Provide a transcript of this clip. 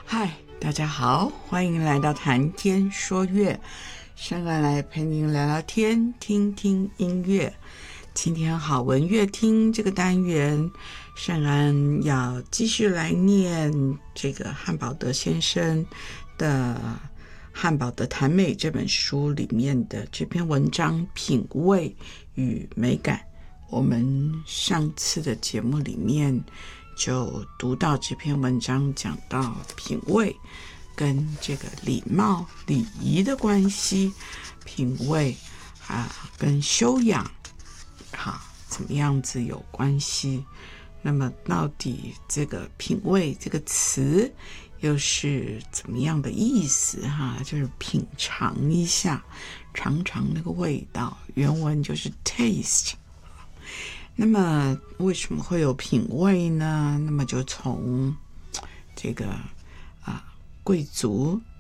嗨，大家好，欢迎来到谈天说乐，圣安来陪您聊聊天，听听音乐。今天好文乐听这个单元，圣安要继续来念这个汉堡德先生的《汉堡德谈美》这本书里面的这篇文章《品味与美感》。我们上次的节目里面就读到这篇文章，讲到品味跟这个礼貌礼仪的关系，品味跟修养怎么样子有关系。那么到底这个品味这个词又是怎么样的意思就是品尝一下，尝尝那个味道，原文就是 taste。那么为什么会有品味呢？那么就从这个贵族